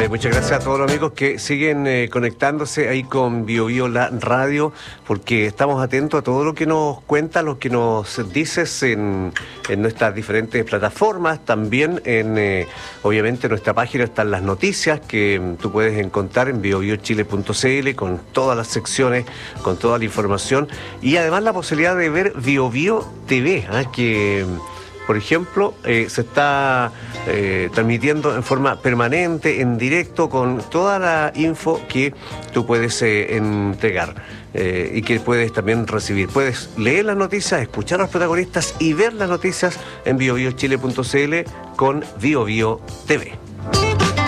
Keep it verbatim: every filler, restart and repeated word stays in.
muchas gracias a todos los amigos que siguen eh, conectándose ahí con Bio Bio la radio, porque estamos atentos a todo lo que nos cuentas, lo que nos dices en, en nuestras diferentes plataformas, también en, eh, obviamente, en nuestra página están las noticias que mm, tú puedes encontrar en bio bio chile punto c l con todas las secciones, con toda la información y además la posibilidad de ver Bio Bio T V, ¿eh? que... Por ejemplo, eh, se está eh, transmitiendo en forma permanente, en directo, con toda la info que tú puedes eh, entregar eh, y que puedes también recibir. Puedes leer las noticias, escuchar a los protagonistas y ver las noticias en bio bio chile punto c l con Bio Bio T V.